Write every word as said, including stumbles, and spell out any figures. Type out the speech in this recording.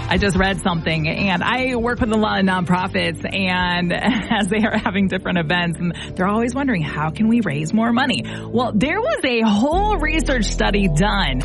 I just read something, and I work with a lot of nonprofits, and as they are having different events, and they're always wondering, how can we raise more money? Well, there was a whole research study done